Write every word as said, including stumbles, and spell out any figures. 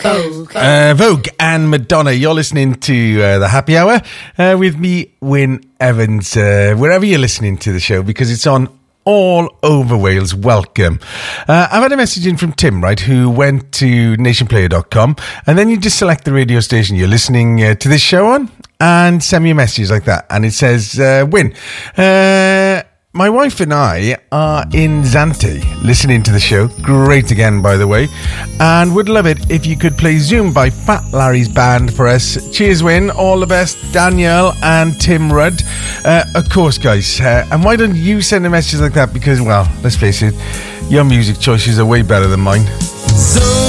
Vogue. Uh, Vogue and Madonna. You're listening to uh, the Happy Hour uh, with me, Wyn Evans, uh, wherever you're listening to the show, because it's on all over Wales. Welcome. Uh, I've had a message in from Tim, right, who went to nation player dot com, and then you just select the radio station you're listening uh, to this show on and send me a message like that. And it says, uh, Wyn, uh... my wife and I are in Zante listening to the show. Great again, by the way. And would love it if you could play Zoom by Fat Larry's band for us. Cheers, Wyn. All the best, Danielle and Tim Rudd. Uh, of course, guys. Uh, and why don't you send a message like that? Because, well, let's face it, your music choices are way better than mine. So